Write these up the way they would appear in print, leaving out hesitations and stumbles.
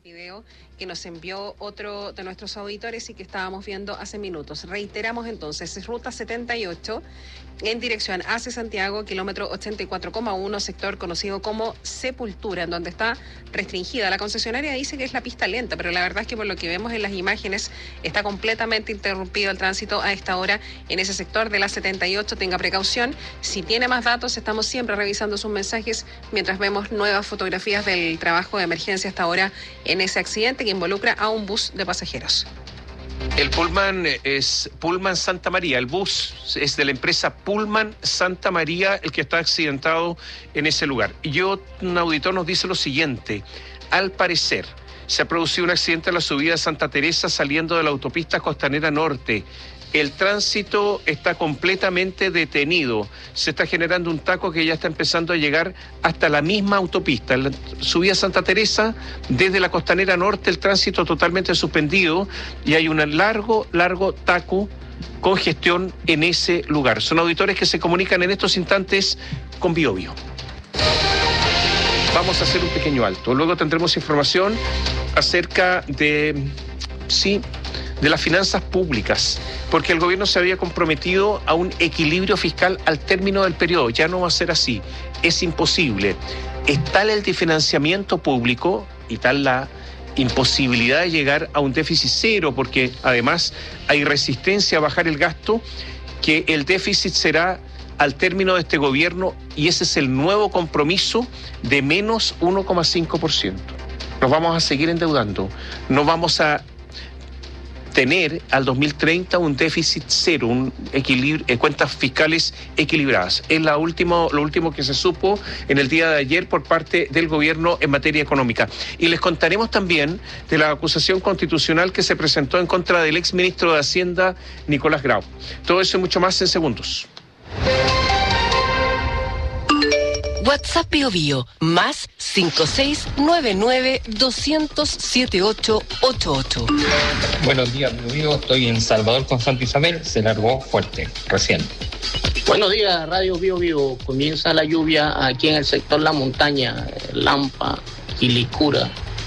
Video que nos envió otro de nuestros auditores y que estábamos viendo hace minutos. Reiteramos entonces, es ruta 78 en dirección hacia Santiago, kilómetro 84,1, sector conocido como Sepultura, en donde está restringida. La concesionaria dice que es la pista lenta, pero la verdad es que por lo que vemos en las imágenes está completamente interrumpido el tránsito a esta hora en ese sector de la 78. Tenga precaución. Si tiene más datos, estamos siempre revisando sus mensajes mientras vemos nuevas fotografías del trabajo de emergencia hasta ahora en ese accidente que involucra a un bus de pasajeros. El Pullman es Pullman Santa María, el bus es de la empresa Pullman Santa María el que está accidentado en ese lugar. Y un auditor nos dice lo siguiente: al parecer se ha producido un accidente en la subida de Santa Teresa saliendo de la autopista Costanera Norte. El tránsito está completamente detenido. Se está generando un taco que ya está empezando a llegar hasta la misma autopista. En la subida Santa Teresa, desde la Costanera Norte, el tránsito totalmente suspendido y hay un largo taco, congestión en ese lugar. Son auditores que se comunican en estos instantes con Biobío. Vamos a hacer un pequeño alto. Luego tendremos información acerca de las finanzas públicas, porque el gobierno se había comprometido a un equilibrio fiscal al término del periodo. Ya no va a ser así, es imposible. Es tal el desfinanciamiento público y tal la imposibilidad de llegar a un déficit cero, porque además hay resistencia a bajar el gasto, que el déficit será al término de este gobierno, y ese es el nuevo compromiso de menos 1,5%. Nos vamos a seguir endeudando, no vamos a tener al 2030 un déficit cero, un equilibrio, cuentas fiscales equilibradas. Es lo último que se supo en el día de ayer por parte del gobierno en materia económica. Y les contaremos también de la acusación constitucional que se presentó en contra del exministro de Hacienda, Nicolás Grau. Todo eso y mucho más en segundos. WhatsApp Biobío, más 5699-200-7888. Buenos días, Biobío. Estoy en Salvador con Santa Isabel. Se largó fuerte, recién. Buenos días, Radio Biobío. Comienza la lluvia aquí en el sector La Montaña, Lampa, Quilicura,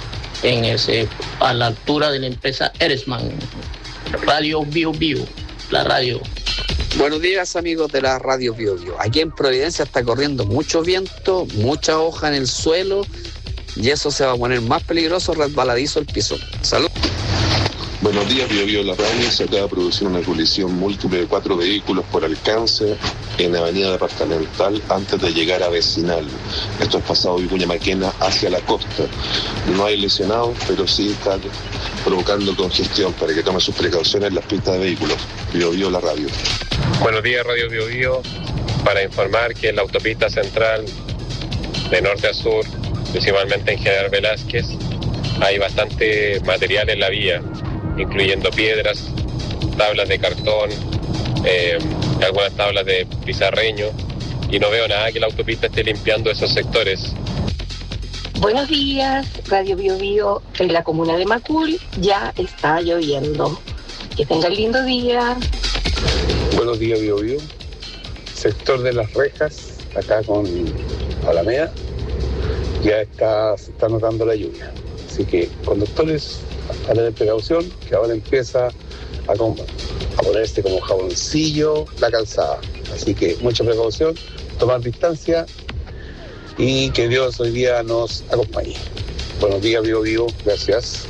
a la altura de la empresa Eresman. Radio Biobío, la radio. Buenos días, amigos de la Radio Biobío. Aquí en Providencia está corriendo mucho viento, mucha hoja en el suelo y eso se va a poner más peligroso, resbaladizo el piso. ¡Salud! Buenos días, Biobío La Radio. Se acaba de producir una colisión múltiple de 4 vehículos por alcance en Avenida Departamental antes de llegar a Vecinal. Esto es pasado Vicuña Maquena hacia la costa. No hay lesionados, pero sí está provocando congestión para que tome sus precauciones en las pistas de vehículos. Biobío La Radio. Buenos días, Radio Biobío, para informar que en la autopista central de norte a sur, principalmente en General Velázquez, hay bastante material en la vía, incluyendo piedras, tablas de cartón, algunas tablas de pizarreño, y no veo nada que la autopista esté limpiando esos sectores. Buenos días, Radio Biobío. En la comuna de Macul ya está lloviendo. Que tengan lindo día. Buenos días, Biobío. Sector de Las Rejas, acá con Alameda, ya se está notando la lluvia. Así que, conductores, a tener precaución, que ahora empieza a ponerse como jaboncillo la calzada. Así que mucha precaución, tomar distancia y que Dios hoy día nos acompañe. Buenos días, Biobío. Gracias.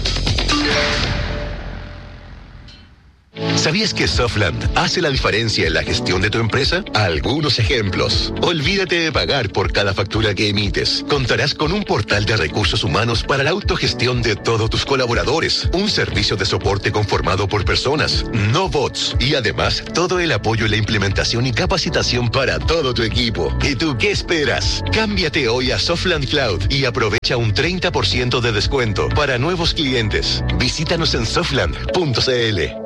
¿Sabías que Softland hace la diferencia en la gestión de tu empresa? Algunos ejemplos. Olvídate de pagar por cada factura que emites. Contarás con un portal de recursos humanos para la autogestión de todos tus colaboradores. Un servicio de soporte conformado por personas, no bots. Y además, todo el apoyo en la implementación y capacitación para todo tu equipo. ¿Y tú qué esperas? Cámbiate hoy a Softland Cloud y aprovecha un 30% de descuento para nuevos clientes. Visítanos en softland.cl.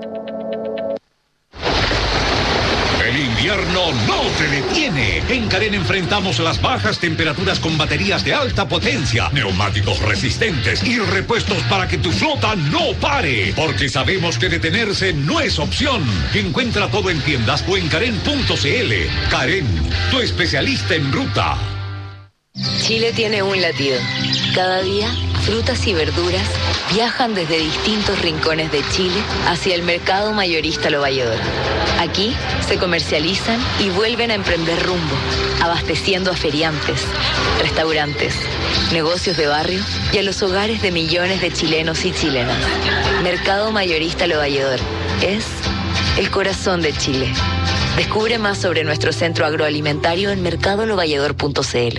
El invierno no te detiene. En Carén enfrentamos las bajas temperaturas con baterías de alta potencia, neumáticos resistentes y repuestos para que tu flota no pare. Porque sabemos que detenerse no es opción. Encuentra todo en tiendas o en Carén.cl. Carén, tu especialista en ruta. Chile tiene un latido. Cada día frutas y verduras viajan desde distintos rincones de Chile hacia el mercado mayorista Lo Valledor. Aquí se comercializan y vuelven a emprender rumbo, abasteciendo a feriantes, restaurantes, negocios de barrio y a los hogares de millones de chilenos y chilenas. Mercado mayorista Lo Valledor es el corazón de Chile. Descubre más sobre nuestro centro agroalimentario en mercadolovalledor.cl.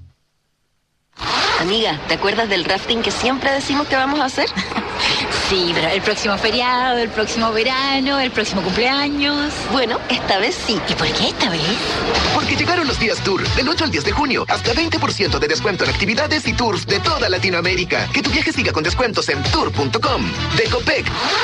Amiga, ¿te acuerdas del rafting que siempre decimos que vamos a hacer? Sí, pero el próximo feriado, el próximo verano, el próximo cumpleaños. Bueno, esta vez sí. ¿Y por qué esta vez? Porque llegaron los días Tour, del 8 al 10 de junio, hasta 20% de descuento en actividades y tours de toda Latinoamérica. Que tu viaje siga con descuentos en tour.com. De Copec.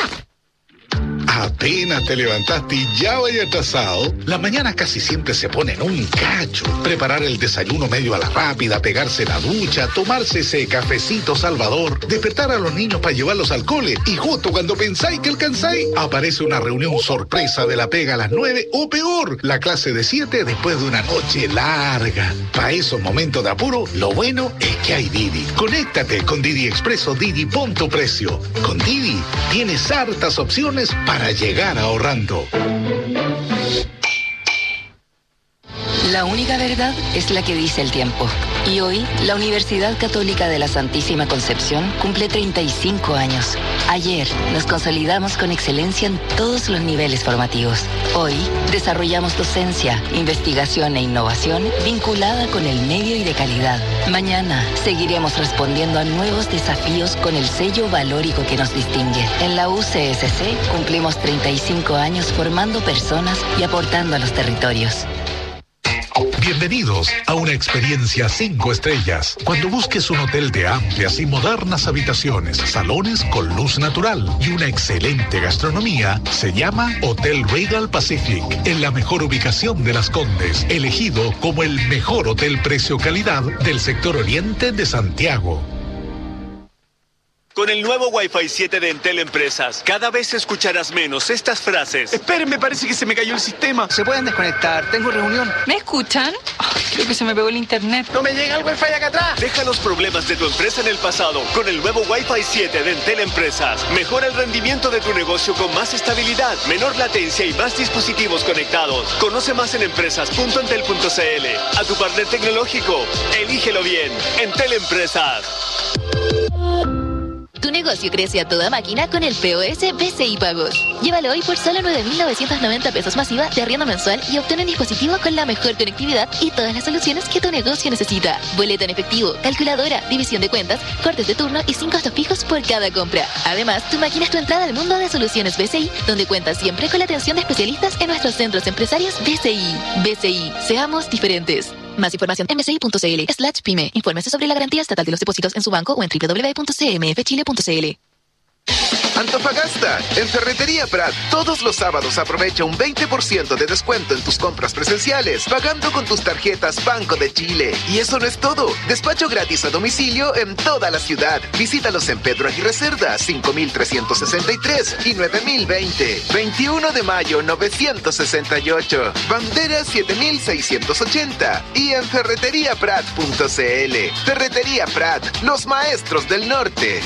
Apenas te levantaste y ya vaya atrasado. Las mañanas casi siempre se ponen un cacho. Preparar el desayuno medio a la rápida, pegarse la ducha, tomarse ese cafecito salvador, despertar a los niños para llevarlos al cole y justo cuando pensáis que alcanzáis, aparece una reunión sorpresa de la pega a las 9 o peor, la clase de 7 después de una noche larga. Para esos momentos de apuro, lo bueno es que hay Didi. Conéctate con Didi Expreso Didi, pon tu precio. Con Didi tienes hartas opciones para llegar ahorrando. La única verdad es la que dice el tiempo. Y hoy, la Universidad Católica de la Santísima Concepción cumple 35 años. Ayer, nos consolidamos con excelencia en todos los niveles formativos. Hoy, desarrollamos docencia, investigación e innovación vinculada con el medio y de calidad. Mañana, seguiremos respondiendo a nuevos desafíos con el sello valórico que nos distingue. En la UCSC, cumplimos 35 años formando personas y aportando a los territorios. Bienvenidos a una experiencia 5 estrellas. Cuando busques un hotel de amplias y modernas habitaciones, salones con luz natural y una excelente gastronomía, se llama Hotel Regal Pacific, en la mejor ubicación de Las Condes, elegido como el mejor hotel precio-calidad del sector oriente de Santiago. Con el nuevo Wi-Fi 7 de Entel Empresas, cada vez escucharás menos estas frases. Esperen, parece que se me cayó el sistema. ¿Se pueden desconectar? Tengo reunión. ¿Me escuchan? Ay, creo que se me pegó el internet. ¡No me llega el Wi-Fi acá atrás! Deja los problemas de tu empresa en el pasado con el nuevo Wi-Fi 7 de Entel Empresas. Mejora el rendimiento de tu negocio con más estabilidad, menor latencia y más dispositivos conectados. Conoce más en empresas.entel.cl. A tu partner tecnológico, elígelo bien. Entel Empresas. Tu negocio crece a toda máquina con el POS BCI Pagos. Llévalo hoy por solo 9.990 pesos masiva de arriendo mensual y obtén un dispositivo con la mejor conectividad y todas las soluciones que tu negocio necesita. Boleto en efectivo, calculadora, división de cuentas, cortes de turno y sin costos fijos por cada compra. Además, tu máquina es tu entrada al mundo de soluciones BCI, donde cuentas siempre con la atención de especialistas en nuestros centros empresarios BCI. BCI, seamos diferentes. Más información en bci.cl/pyme. Infórmese sobre la garantía estatal de los depósitos en su banco o en www.cmfchile.cl. Antofagasta, en Ferretería Prat, todos los sábados aprovecha un 20% de descuento en tus compras presenciales, pagando con tus tarjetas Banco de Chile. Y eso no es todo, despacho gratis a domicilio en toda la ciudad. Visítalos en Pedro Aguirre Cerda, 5363 y 9020. 21 de mayo, 968. Bandera 7680. Y en ferreteriaprat.cl. Ferretería Prat, los maestros del norte.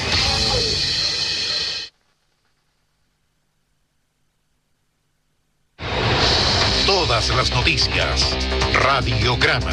Todas las noticias. Radiograma.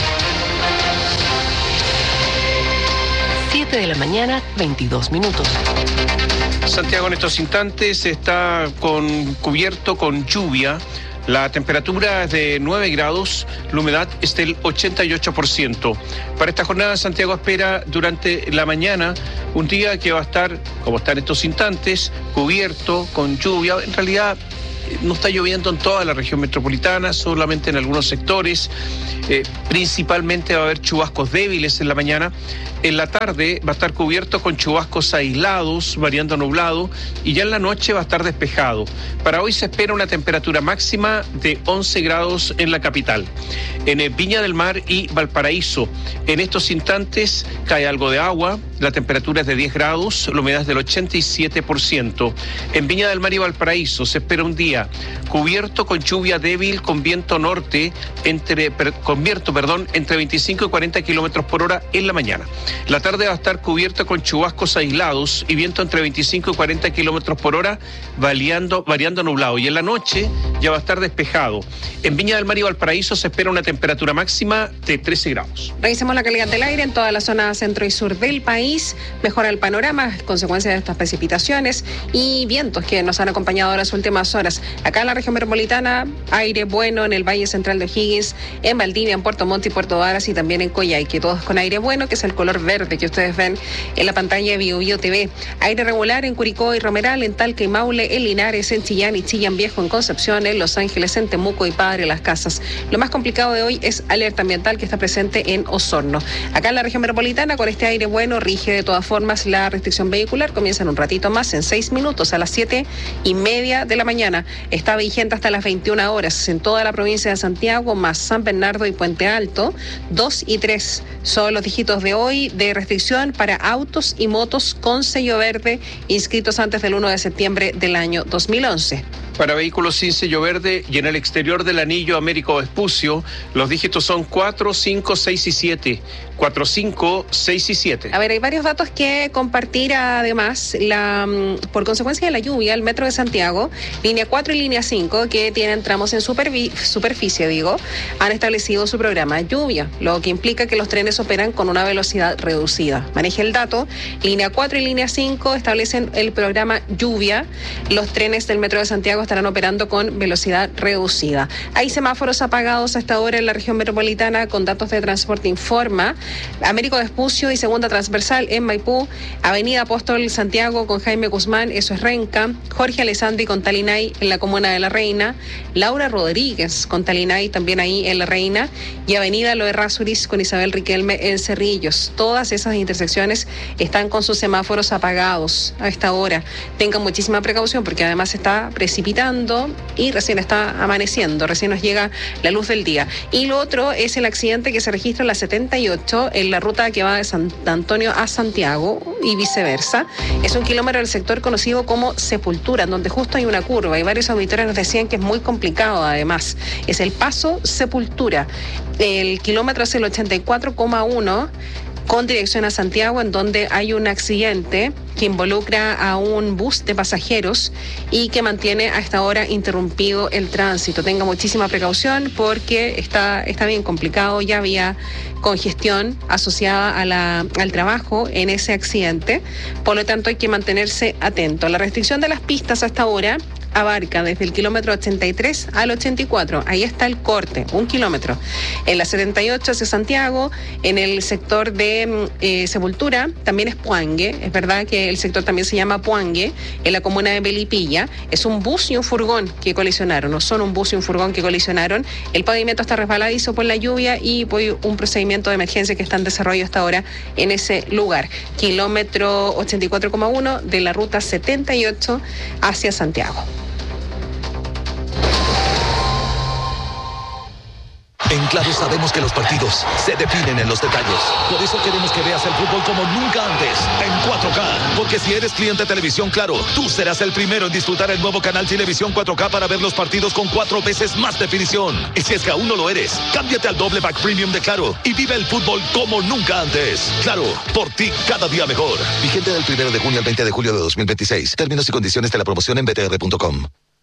7 de la mañana, 22 minutos. Santiago en estos instantes está cubierto con lluvia. La temperatura es de 9 grados, la humedad es del 88%. Para esta jornada, Santiago espera durante la mañana un día que va a estar, como está en estos instantes, cubierto con lluvia. En realidad, no está lloviendo en toda la región metropolitana, solamente en algunos sectores. Principalmente va a haber chubascos débiles en la mañana. En la tarde va a estar cubierto con chubascos aislados, variando a nublado, y ya en la noche va a estar despejado. Para hoy se espera una temperatura máxima de 11 grados en la capital. En Viña del Mar y Valparaíso, en estos instantes cae algo de agua la temperatura es de 10 grados, la humedad es del 87%. En Viña del Mar y Valparaíso se espera un día cubierto con lluvia débil con viento norte entre 25 y 40 kilómetros por hora en la mañana. La tarde va a estar cubierto con chubascos aislados y viento entre 25 y 40 kilómetros por hora, variando nublado. Y en la noche ya va a estar despejado. En Viña del Mar y Valparaíso se espera una temperatura máxima de 13 grados. Revisemos la calidad del aire en toda la zona centro y sur del país. Mejora el panorama, consecuencia de estas precipitaciones y vientos que nos han acompañado las últimas horas. Acá en la región metropolitana, aire bueno en el Valle Central de O'Higgins, en Valdivia, en Puerto Montt y Puerto Varas y también en Coyhaique, todos con aire bueno, que es el color verde que ustedes ven en la pantalla de BioBio TV. Aire regular en Curicó y Romeral, en Talca y Maule, en Linares, en Chillán y Chillán Viejo, en Concepción, en Los Ángeles, en Temuco y Padre Las Casas. Lo más complicado de hoy es alerta ambiental que está presente en Osorno. Acá en la región metropolitana, con este aire bueno, rige de todas formas la restricción vehicular. Comienza en un ratito más, en 6 minutos, a las 7:30 de la mañana. Está vigente hasta las 21 horas en toda la provincia de Santiago, más San Bernardo y Puente Alto. 2 y 3 son los dígitos de hoy de restricción para autos y motos con sello verde inscritos antes del 1 de septiembre del año 2011. Para vehículos sin sello verde y en el exterior del anillo Américo Vespucio, los dígitos son 4, 5, 6 y 7. 4, 5, 6 y 7. A ver, hay varios datos que compartir. Además, por consecuencia de la lluvia, el Metro de Santiago, línea 4 y línea 5, que tienen tramos en superficie, han establecido su programa lluvia, lo que implica que los trenes operan con una velocidad reducida. Maneje el dato, línea 4 y línea 5 establecen el programa lluvia. Los trenes del Metro de Santiago estarán operando con velocidad reducida. Hay semáforos apagados hasta ahora en la región metropolitana con datos de Transporte Informa. Américo Vespucio y segunda transversal en Maipú, Avenida Apóstol Santiago con Jaime Guzmán, eso es Renca, Jorge Alessandri con Talinay en la comuna de La Reina, Laura Rodríguez con Talinay también ahí en La Reina y Avenida Loerrázuriz con Isabel Riquelme en Cerrillos. Todas esas intersecciones están con sus semáforos apagados a esta hora. Tengan muchísima precaución porque además está precipitando y recién está amaneciendo, recién nos llega la luz del día. Y lo otro es el accidente que se registra en la 78 en la ruta que va de San Antonio a Santiago y viceversa. Es un kilómetro del sector conocido como Sepultura, donde justo hay una curva y varios auditores nos decían que es muy complicado además. Es el paso Sepultura. El kilómetro es el 84,1 con dirección a Santiago, en donde hay un accidente que involucra a un bus de pasajeros y que mantiene a esta hora interrumpido el tránsito. Tenga muchísima precaución porque está bien complicado, ya había congestión asociada al trabajo en ese accidente, por lo tanto hay que mantenerse atento. La restricción de las pistas hasta ahora abarca desde el kilómetro 83 al 84, ahí está el corte, 1 kilómetro. En la 78 hacia Santiago, en el sector de Sepultura, también es Puangue, es verdad que el sector también se llama Puangue, en la comuna de Melipilla, es un bus y un furgón que colisionaron, no son un bus y un furgón que colisionaron, el pavimento está resbaladizo por la lluvia y por un procedimiento de emergencia que está en desarrollo hasta ahora en ese lugar. Kilómetro 84,1 de la ruta 78 hacia Santiago. En Claro sabemos que los partidos se definen en los detalles. Por eso queremos que veas el fútbol como nunca antes, en 4K. Porque si eres cliente de Televisión Claro, tú serás el primero en disfrutar el nuevo canal Televisión 4K para ver los partidos con 4 veces más definición. Y si es que aún no lo eres, cámbiate al doble pack premium de Claro y vive el fútbol como nunca antes. Claro, por ti cada día mejor. Vigente del 1 de junio al 20 de julio de 2026. Términos y condiciones de la promoción en btr.com.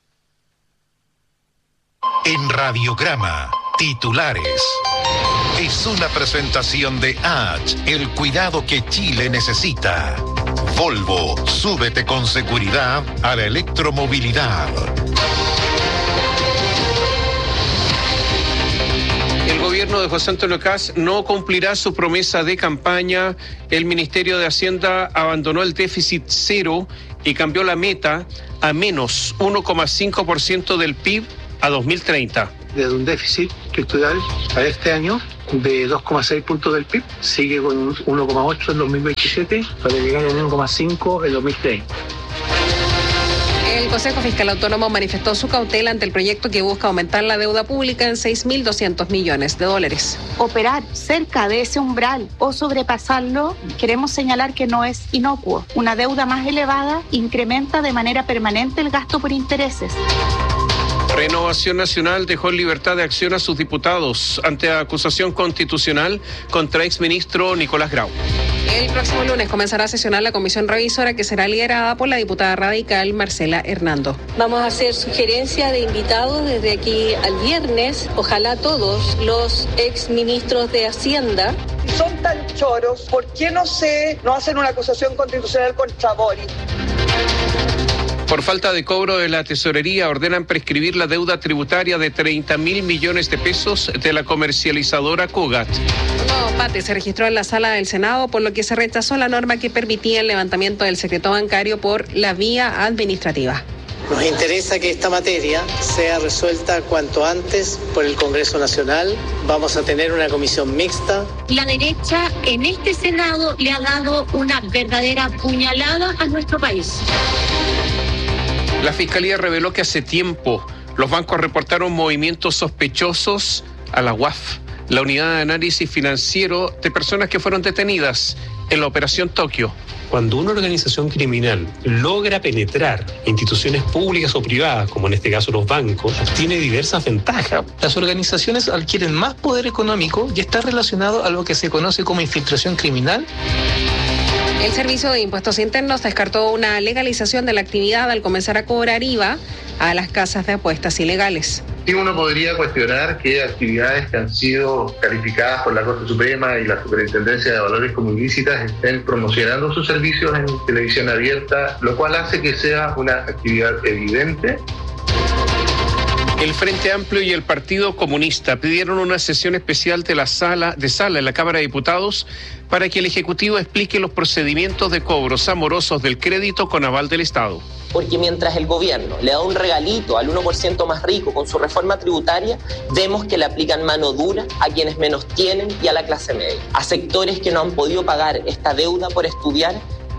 En Radiograma, titulares. Es una presentación de H, el cuidado que Chile necesita. Volvo, súbete con seguridad a la electromovilidad. El gobierno de José Antonio Kast no cumplirá su promesa de campaña. El Ministerio de Hacienda abandonó el déficit cero y cambió la meta a menos 1,5% del PIB a 2030. Desde un déficit estructural para este año de 2,6 puntos del PIB, sigue con 1,8 en 2027 para llegar a 1,5 en 2030. El Consejo Fiscal Autónomo manifestó su cautela ante el proyecto que busca aumentar la deuda pública en $6.200 millones. Operar cerca de ese umbral o sobrepasarlo, queremos señalar que no es inocuo. Una deuda más elevada incrementa de manera permanente el gasto por intereses. Renovación Nacional dejó en libertad de acción a sus diputados ante acusación constitucional contra exministro Nicolás Grau. El próximo lunes comenzará a sesionar la comisión revisora que será liderada por la diputada radical Marcela Hernando. Vamos a hacer sugerencias de invitados desde aquí al viernes. Ojalá todos los exministros de Hacienda. Si son tan choros, ¿por qué no hacen una acusación constitucional contra Boric? Por falta de cobro de la tesorería, ordenan prescribir la deuda tributaria de 30.000 millones de pesos de la comercializadora Cogat. Un nuevo empate se registró en la sala del Senado, por lo que se rechazó la norma que permitía el levantamiento del secreto bancario por la vía administrativa. Nos interesa que esta materia sea resuelta cuanto antes por el Congreso Nacional. Vamos a tener una comisión mixta. La derecha en este Senado le ha dado una verdadera puñalada a nuestro país. La Fiscalía reveló que hace tiempo los bancos reportaron movimientos sospechosos a la UAF, la unidad de análisis financiero de personas que fueron detenidas en la Operación Tokio. Cuando una organización criminal logra penetrar instituciones públicas o privadas, como en este caso los bancos, tiene diversas ventajas. Las organizaciones adquieren más poder económico y está relacionado a lo que se conoce como infiltración criminal. El Servicio de Impuestos Internos descartó una legalización de la actividad al comenzar a cobrar IVA a las casas de apuestas ilegales. Sí, uno podría cuestionar que actividades que han sido calificadas por la Corte Suprema y la Superintendencia de Valores como ilícitas estén promocionando sus servicios en televisión abierta, lo cual hace que sea una actividad evidente. El Frente Amplio y el Partido Comunista pidieron una sesión especial de sala en la Cámara de Diputados para que el Ejecutivo explique los procedimientos de cobros amorosos del crédito con aval del Estado. Porque mientras el gobierno le da un regalito al 1% más rico con su reforma tributaria, vemos que le aplican mano dura a quienes menos tienen y a la clase media, a sectores que no han podido pagar esta deuda por estudiar.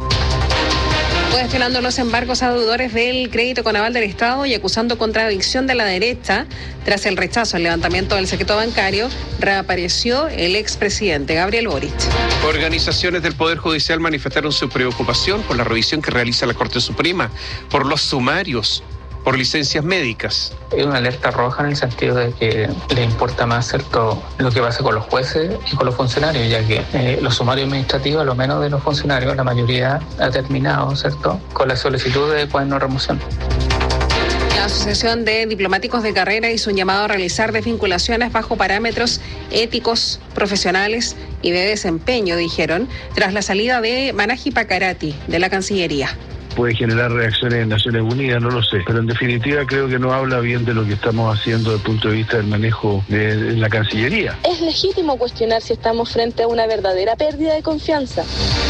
Cuestionando los embargos a deudores del crédito con aval del Estado y acusando contradicción de la derecha, tras el rechazo al levantamiento del secreto bancario, reapareció el expresidente Gabriel Boric. Organizaciones del Poder Judicial manifestaron su preocupación por la revisión que realiza la Corte Suprema, por los sumarios, por licencias médicas. Es una alerta roja en el sentido de que le importa más, ¿cierto?, lo que pasa con los jueces y con los funcionarios, ya que los sumarios administrativos, a lo menos de los funcionarios, la mayoría ha terminado, ¿cierto?, con la solicitud de cuaderno de remoción. La Asociación de Diplomáticos de Carrera hizo un llamado a realizar desvinculaciones bajo parámetros éticos, profesionales y de desempeño, dijeron, tras la salida de Manaji Pacarati de la Cancillería. Puede generar reacciones en Naciones Unidas, no lo sé, pero en definitiva creo que no habla bien de lo que estamos haciendo desde el punto de vista del manejo de la Cancillería. Es legítimo cuestionar si estamos frente a una verdadera pérdida de confianza.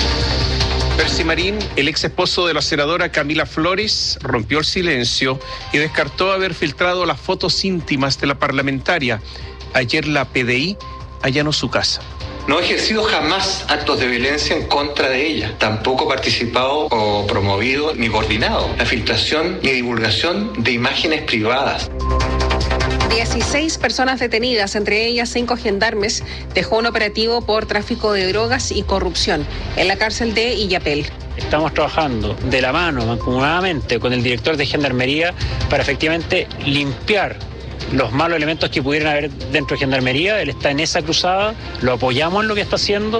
Percy Marín, el ex esposo de la senadora Camila Flores, rompió el silencio y descartó haber filtrado las fotos íntimas de la parlamentaria. Ayer la PDI allanó su casa. No he ejercido jamás actos de violencia en contra de ella. Tampoco he participado o promovido ni coordinado la filtración ni divulgación de imágenes privadas. 16 personas detenidas, entre ellas 5 gendarmes, dejó un operativo por tráfico de drogas y corrupción en la cárcel de Illapel. Estamos trabajando de la mano, mancomunadamente, con el director de Gendarmería para efectivamente limpiar los malos elementos que pudieran haber dentro de Gendarmería. Él está en esa cruzada, lo apoyamos en lo que está haciendo.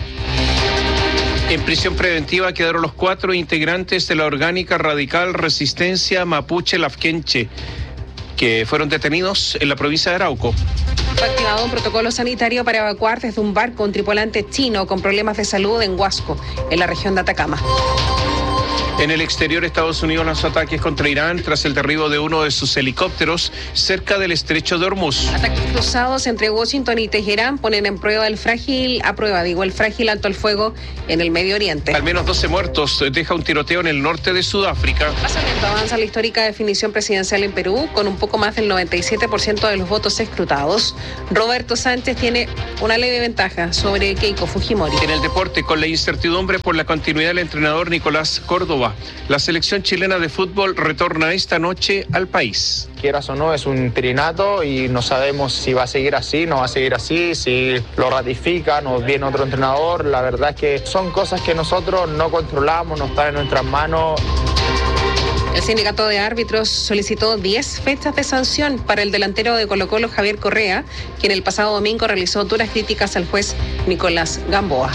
En prisión preventiva quedaron los 4 integrantes de la orgánica radical Resistencia Mapuche Lafkenche, que fueron detenidos en la provincia de Arauco. Fue activado un protocolo sanitario para evacuar desde un barco un tripulante chino con problemas de salud en Huasco, en la región de Atacama. En el exterior, Estados Unidos lanzó ataques contra Irán tras el derribo de uno de sus helicópteros cerca del estrecho de Hormuz. Ataques cruzados entre Washington y Teherán ponen en prueba el frágil alto el fuego en el Medio Oriente. Al menos 12 muertos deja un tiroteo en el norte de Sudáfrica. Más lento avanza la histórica definición presidencial en Perú con un poco más del 97% de los votos escrutados. Roberto Sánchez tiene una leve ventaja sobre Keiko Fujimori. En el deporte, con la incertidumbre por la continuidad del entrenador Nicolás Córdoba, Córdoba. La selección chilena de fútbol retorna esta noche al país. Quieras o no, es un trinato y no sabemos si va a seguir así, no va a seguir así, si lo ratifican o viene otro entrenador. La verdad es que son cosas que nosotros no controlamos, no están en nuestras manos. El sindicato de árbitros solicitó 10 fechas de sanción para el delantero de Colo-Colo, Javier Correa, quien el pasado domingo realizó duras críticas al juez Nicolás Gamboa.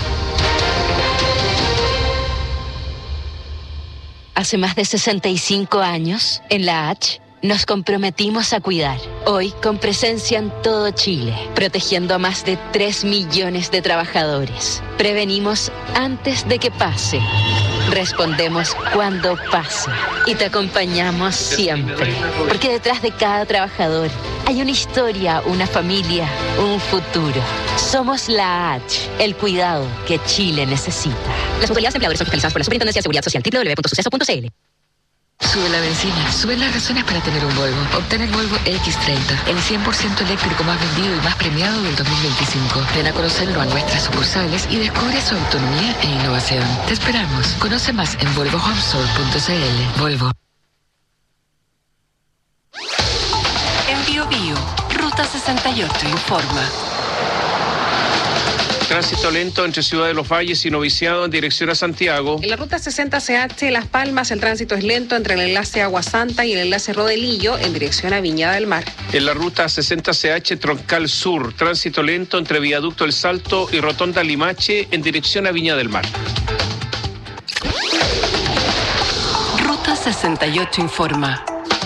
Hace más de 65 años, en la H, nos comprometimos a cuidar. Hoy, con presencia en todo Chile, protegiendo a más de 3 millones de trabajadores. Prevenimos antes de que pase. Respondemos cuando pase. Y te acompañamos siempre. Porque detrás de cada trabajador hay una historia, una familia, un futuro. Somos la H, el cuidado que Chile necesita. Las mutualidades empleadores son fiscalizadas por la Superintendencia de Seguridad Social. www.suceso.cl. Sube la benzina, suben las razones para tener un Volvo. Obtén el Volvo X30, el 100% eléctrico más vendido y más premiado del 2025. Ven a conocerlo a nuestras sucursales y descubre su autonomía e innovación. Te esperamos. Conoce más en volvohomesol.cl. Volvo. En Biobío, Ruta 68 informa. Tránsito lento entre Ciudad de los Valles y Noviciado en dirección a Santiago. En la ruta 60CH Las Palmas el tránsito es lento entre el enlace Agua Santa y el enlace Rodelillo en dirección a Viña del Mar. En la ruta 60CH Troncal Sur, tránsito lento entre Viaducto El Salto y Rotonda Limache en dirección a Viña del Mar. Ruta 68 informa.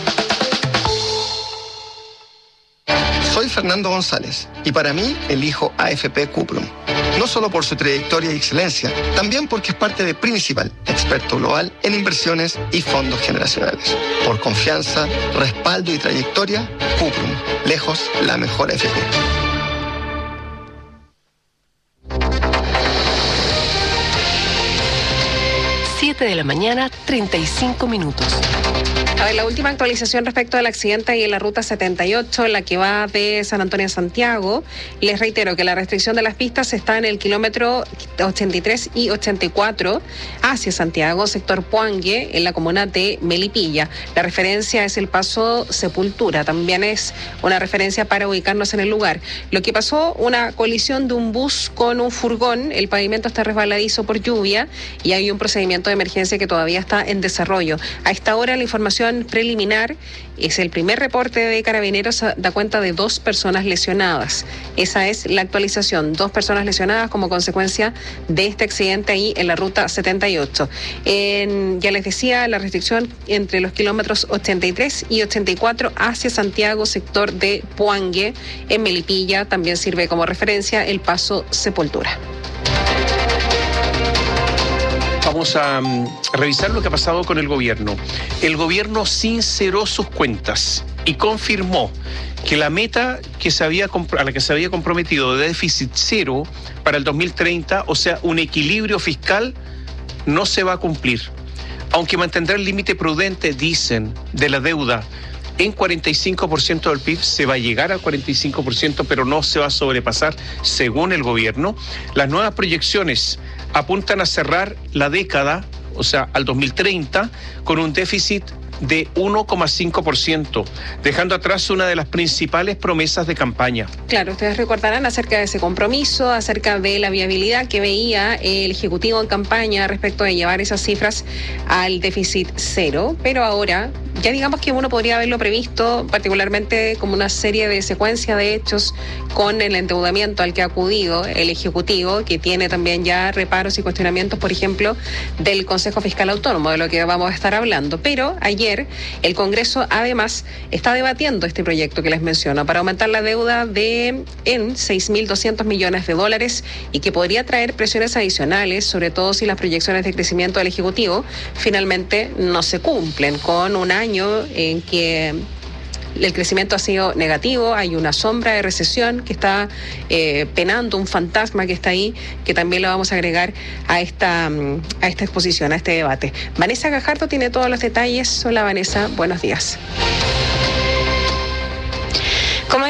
Soy Fernando González y para mí elijo AFP Cuprum. No solo por su trayectoria y excelencia, también porque es parte de Principal, experto global en inversiones y fondos generacionales. Por confianza, respaldo y trayectoria, Cuprum, lejos la mejor AFP. De la mañana, 35 minutos. A ver, la última actualización respecto al accidente ahí en la ruta 78, la que va de San Antonio a Santiago. Les reitero que la restricción de las pistas está en el kilómetro 83 y 84 hacia Santiago, sector Puangue, en la comuna de Melipilla. La referencia es el paso Sepultura, también es una referencia para ubicarnos en el lugar. Lo que pasó, una colisión de un bus con un furgón, el pavimento está resbaladizo por lluvia y hay un procedimiento de emergencia que todavía está en desarrollo. A esta hora la información preliminar es el primer reporte de Carabineros, da cuenta de 2 personas lesionadas. Esa es la actualización, 2 personas lesionadas como consecuencia de este accidente ahí en la ruta 78. Ya les decía, la restricción entre los kilómetros 83 y 84 hacia Santiago, sector de Puangue, en Melipilla, también sirve como referencia el paso Sepultura. Vamos a revisar lo que ha pasado con el gobierno. El gobierno sinceró sus cuentas y confirmó que la meta a la que se había comprometido de déficit cero para el 2030, o sea, un equilibrio fiscal, no se va a cumplir. Aunque mantendrá el límite prudente, dicen, de la deuda en 45% del PIB, se va a llegar al 45%, pero no se va a sobrepasar según el gobierno. Las nuevas proyecciones apuntan a cerrar la década, o sea, al 2030, con un déficit de 1,5%, dejando atrás una de las principales promesas de campaña. Claro, ustedes recordarán acerca de ese compromiso, acerca de la viabilidad que veía el Ejecutivo en campaña respecto de llevar esas cifras al déficit cero, pero ahora ya digamos que uno podría haberlo previsto particularmente como una serie de secuencia de hechos con el endeudamiento al que ha acudido el Ejecutivo, que tiene también ya reparos y cuestionamientos, por ejemplo, del Consejo Fiscal Autónomo, de lo que vamos a estar hablando. Pero ayer el Congreso además está debatiendo este proyecto que les menciono para aumentar la deuda en 6.200 millones de dólares y que podría traer presiones adicionales, sobre todo si las proyecciones de crecimiento del Ejecutivo finalmente no se cumplen, con un año en que el crecimiento ha sido negativo, hay una sombra de recesión que está penando, un fantasma que está ahí, que también lo vamos a agregar a esta exposición, a este debate. Vanessa Gajardo tiene todos los detalles. Hola Vanessa, buenos días. ¿Cómo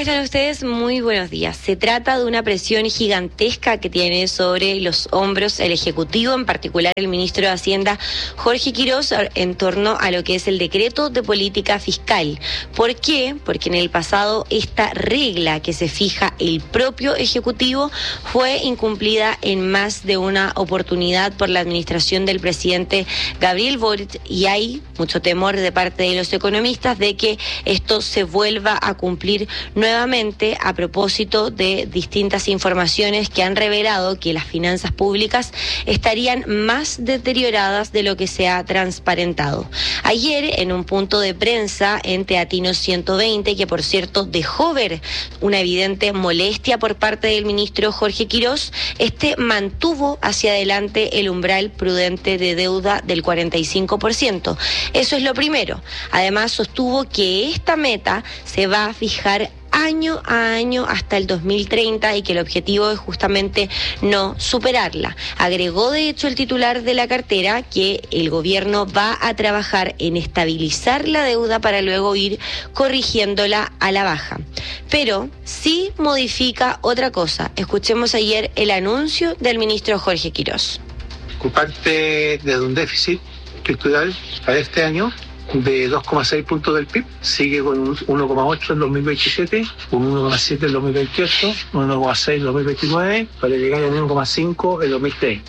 están ustedes? Muy buenos días. Se trata de una presión gigantesca que tiene sobre los hombros el Ejecutivo, en particular el ministro de Hacienda, Jorge Quirós, en torno a lo que es el decreto de política fiscal. ¿Por qué? Porque en el pasado esta regla que se fija el propio Ejecutivo fue incumplida en más de una oportunidad por la administración del presidente Gabriel Boric, y hay mucho temor de parte de los economistas de que esto se vuelva a cumplir nuevamente, a propósito de distintas informaciones que han revelado que las finanzas públicas estarían más deterioradas de lo que se ha transparentado. Ayer, en un punto de prensa en Teatinos 120, que por cierto dejó ver una evidente molestia por parte del ministro Jorge Quirós, mantuvo hacia adelante el umbral prudente de deuda del 45%. Eso es lo primero. Además, sostuvo que esta meta se va a fijar año a año hasta el 2030 y que el objetivo es justamente no superarla. Agregó, de hecho, el titular de la cartera que el gobierno va a trabajar en estabilizar la deuda para luego ir corrigiéndola a la baja. Pero sí modifica otra cosa. Escuchemos ayer el anuncio del ministro Jorge Quirós. Parte de un déficit estructural para este año de 2,6 puntos del PIB, sigue con un 1,8 en 2027, un 1,7 en 2028, un 1,6 en 2029, para llegar a 1,5 en 2030.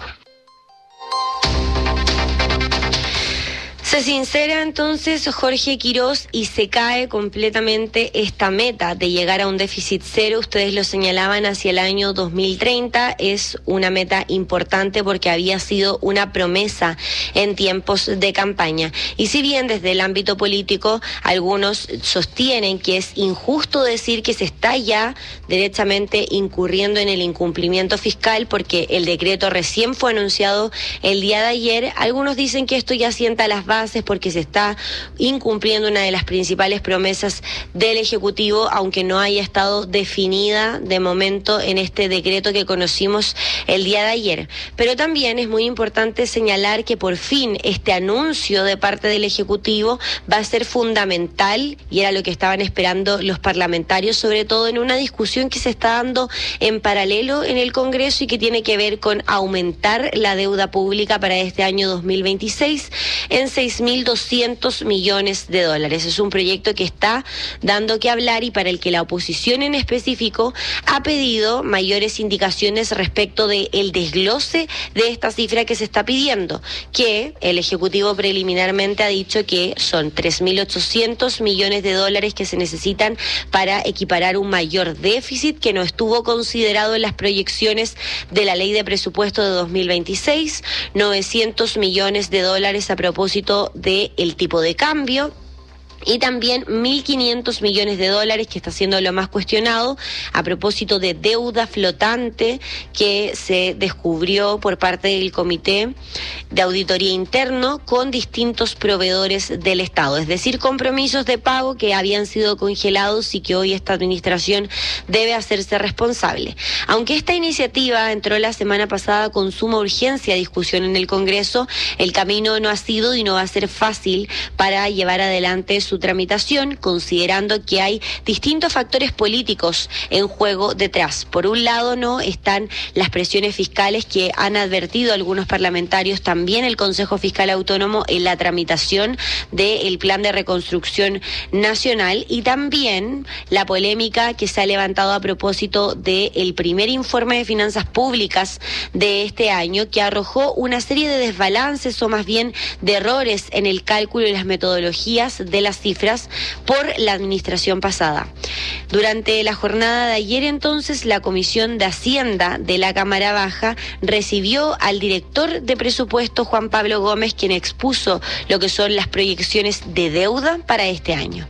Se sincera entonces Jorge Quirós y se cae completamente esta meta de llegar a un déficit cero. Ustedes lo señalaban, hacia el año 2030. Es una meta importante porque había sido una promesa en tiempos de campaña. Y si bien desde el ámbito político algunos sostienen que es injusto decir que se está ya derechamente incurriendo en el incumplimiento fiscal porque el decreto recién fue anunciado el día de ayer, algunos dicen que esto ya sienta las bases porque se está incumpliendo una de las principales promesas del Ejecutivo, aunque no haya estado definida de momento en este decreto que conocimos el día de ayer. Pero también es muy importante señalar que por fin este anuncio de parte del Ejecutivo va a ser fundamental, y era lo que estaban esperando los parlamentarios, sobre todo en una discusión que se está dando en paralelo en el Congreso y que tiene que ver con aumentar la deuda pública para este año 2026 en 6.200 millones de dólares. Es un proyecto que está dando que hablar y para el que la oposición en específico ha pedido mayores indicaciones respecto del desglose de esta cifra que se está pidiendo, que el Ejecutivo preliminarmente ha dicho que son 3.800 millones de dólares que se necesitan para equiparar un mayor déficit que no estuvo considerado en las proyecciones de la Ley de Presupuesto de 2026, 900 millones de dólares a propósito del tipo de cambio, y también 1.500 millones de dólares, que está siendo lo más cuestionado, a propósito de deuda flotante que se descubrió por parte del Comité de Auditoría Interno con distintos proveedores del Estado, es decir, compromisos de pago que habían sido congelados y que hoy esta administración debe hacerse responsable. Aunque esta iniciativa entró la semana pasada con suma urgencia a discusión en el Congreso, el camino no ha sido y no va a ser fácil para llevar adelante su tramitación, considerando que hay distintos factores políticos en juego detrás. Por un lado, no están las presiones fiscales que han advertido algunos parlamentarios, también el Consejo Fiscal Autónomo, en la tramitación del Plan de Reconstrucción Nacional, y también la polémica que se ha levantado a propósito del primer informe de finanzas públicas de este año, que arrojó una serie de desbalances o más bien de errores en el cálculo y las metodologías de las cifras por la administración pasada. Durante la jornada de ayer, entonces, la Comisión de Hacienda de la Cámara Baja recibió al director de presupuesto, Juan Pablo Gómez, quien expuso lo que son las proyecciones de deuda para este año.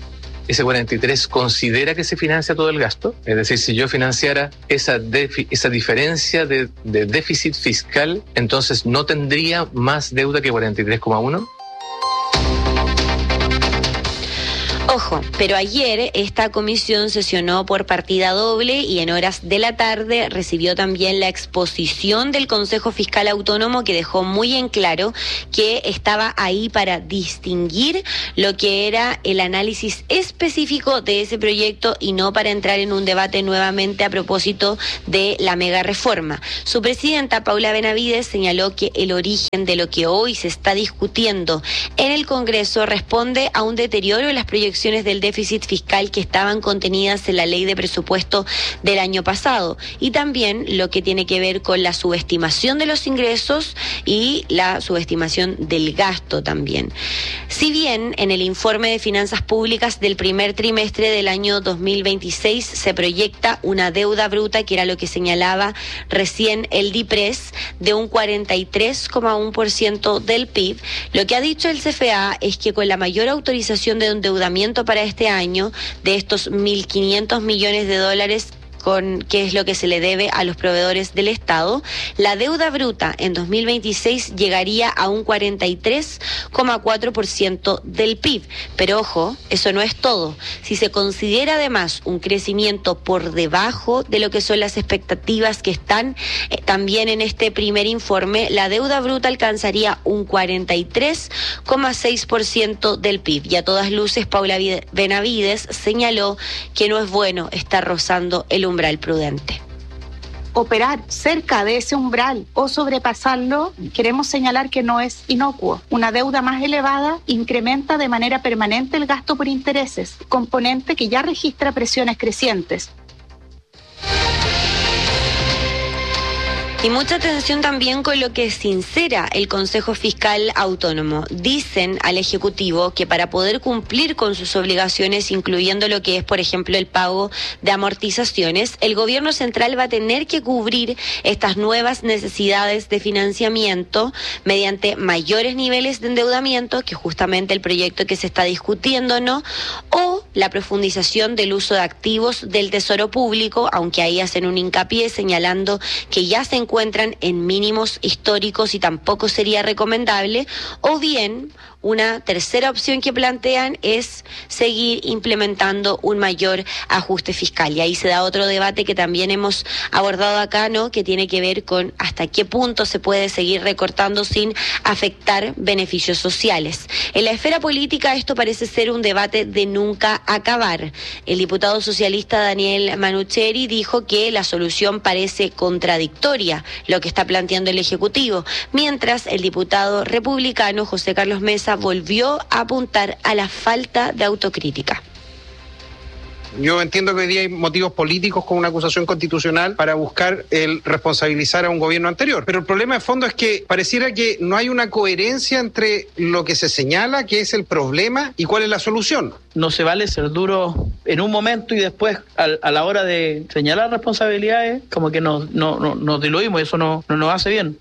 Ese 43 considera que se financia todo el gasto, es decir, si yo financiara esa diferencia de déficit fiscal, entonces no tendría más deuda que 43,1. dijo. Pero ayer esta comisión sesionó por partida doble y en horas de la tarde recibió también la exposición del Consejo Fiscal Autónomo, que dejó muy en claro que estaba ahí para distinguir lo que era el análisis específico de ese proyecto y no para entrar en un debate nuevamente a propósito de la mega reforma. Su presidenta, Paula Benavides, señaló que el origen de lo que hoy se está discutiendo en el Congreso responde a un deterioro en las proyecciones del déficit fiscal que estaban contenidas en la ley de presupuesto del año pasado y también lo que tiene que ver con la subestimación de los ingresos y la subestimación del gasto también. Si bien en el informe de finanzas públicas del primer trimestre del año 2026 se proyecta una deuda bruta, que era lo que señalaba recién el DIPRES, de un 43,1% del PIB, lo que ha dicho el CFA es que con la mayor autorización de endeudamiento para este año, de estos 1.500 millones de dólares, que es lo que se le debe a los proveedores del Estado, la deuda bruta en 2026 llegaría a un 43,4% del PIB. Pero ojo, eso no es todo. Si se considera además un crecimiento por debajo de lo que son las expectativas que están también en este primer informe, la deuda bruta alcanzaría un 43,6% del PIB. Y a todas luces, Paula Benavides señaló que no es bueno estar rozando el umbral prudente. Operar cerca de ese umbral o sobrepasarlo, queremos señalar que no es inocuo. Una deuda más elevada incrementa de manera permanente el gasto por intereses, componente que ya registra presiones crecientes. Y mucha atención también con lo que sincera el Consejo Fiscal Autónomo. Dicen al Ejecutivo que para poder cumplir con sus obligaciones, incluyendo lo que es, por ejemplo, el pago de amortizaciones, el gobierno central va a tener que cubrir estas nuevas necesidades de financiamiento mediante mayores niveles de endeudamiento, que justamente el proyecto que se está discutiendo, ¿no? O la profundización del uso de activos del Tesoro Público, aunque ahí hacen un hincapié señalando que ya se encuentran en mínimos históricos y tampoco sería recomendable, o bien una tercera opción que plantean es seguir implementando un mayor ajuste fiscal. Y ahí se da otro debate que también hemos abordado acá, ¿no? Que tiene que ver con hasta qué punto se puede seguir recortando sin afectar beneficios sociales. En la esfera política esto parece ser un debate de nunca acabar. El diputado socialista Daniel Manucheri dijo que la solución parece contradictoria, lo que está planteando el Ejecutivo, mientras el diputado republicano José Carlos Mesa volvió a apuntar a la falta de autocrítica. Yo entiendo que hoy día hay motivos políticos con una acusación constitucional para buscar el responsabilizar a un gobierno anterior. Pero el problema de fondo es que pareciera que no hay una coherencia entre lo que se señala, que es el problema, y cuál es la solución. No se vale ser duro en un momento y después a la hora de señalar responsabilidades como que nos diluimos y eso no nos hace bien.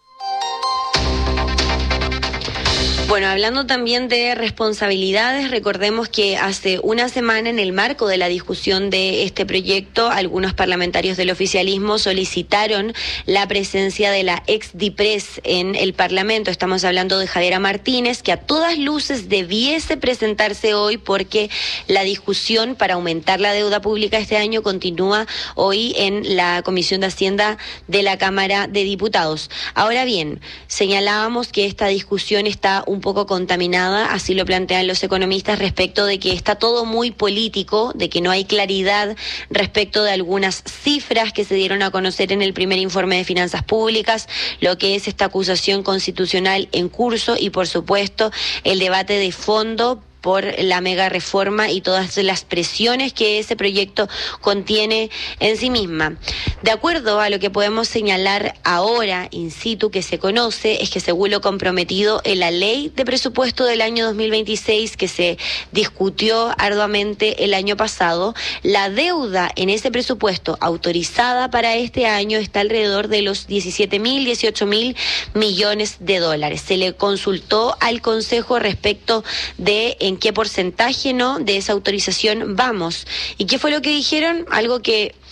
Bueno, hablando también de responsabilidades, recordemos que hace una semana, en el marco de la discusión de este proyecto, algunos parlamentarios del oficialismo solicitaron la presencia de la ex DIPRES en el Parlamento. Estamos hablando de Javiera Martínez, que a todas luces debiese presentarse hoy porque la discusión para aumentar la deuda pública este año continúa hoy en la Comisión de Hacienda de la Cámara de Diputados. Ahora bien, señalábamos que esta discusión está un poco contaminada, así lo plantean los economistas, respecto de que está todo muy político, de que no hay claridad respecto de algunas cifras que se dieron a conocer en el primer informe de finanzas públicas, lo que es esta acusación constitucional en curso y, por supuesto, el debate de fondo por la mega reforma y todas las presiones que ese proyecto contiene en sí misma. De acuerdo a lo que podemos señalar ahora, in situ, que se conoce, es que según lo comprometido en la ley de presupuesto del año 2026, que se discutió arduamente el año pasado, la deuda en ese presupuesto autorizada para este año está alrededor de los 18.000 millones de dólares. Se le consultó al Consejo respecto de en qué porcentaje, ¿no?, de esa autorización vamos. ¿Y qué fue lo que dijeron? Algo que